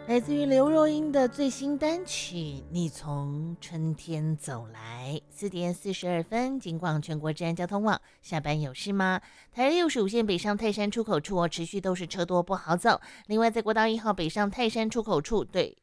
来自于刘若英的最新单曲《你从春天走来》，4点42分，警广全国治安交通网。下班有事吗？台北65线北上泰山出口处持续都是车多不好走。另外，在国道1号北上泰山出口处，对，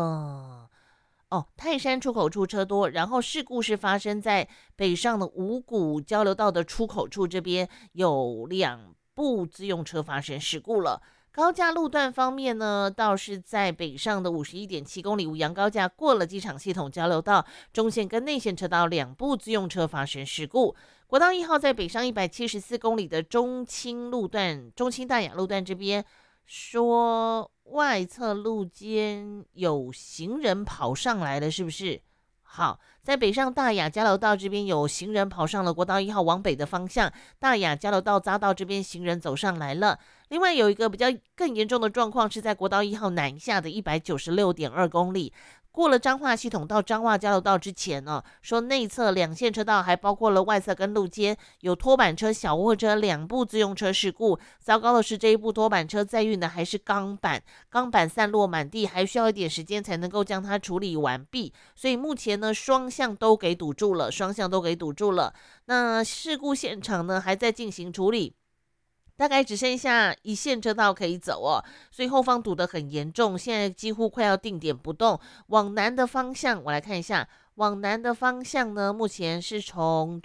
泰山出口处车多，然后事故是发生在北上的五股交流道的出口处，这边有2部自用车发生事故了。高架路段方面呢，倒是在北上的51.7公里五杨高架过了机场系统交流道，中线跟内线车道2部自用车发生事故。国道1号在北上174公里的中清路段、中清大雅路段这边，说外侧路肩有行人跑上来了，是不是？好，在北上大雅交流道这边有行人跑上了国道1号往北的方向，大雅交流道匝道这边行人走上来了。另外有一个比较更严重的状况是在国道1号南下的196.2公里，过了彰化系统到彰化交流道之前呢，说内侧2线车道还包括了外侧跟路肩有拖板车、小货车2部自用车事故。糟糕的是，这一部拖板车载运的还是钢板，钢板散落满地，还需要一点时间才能够将它处理完毕。所以目前呢，双向都给堵住了。那事故现场呢还在进行处理。大概只剩下1线车道可以走哦，所以后方堵得很严重，现在几乎快要定点不动。往南的方向，我来看一下，往南的方向呢，目前是从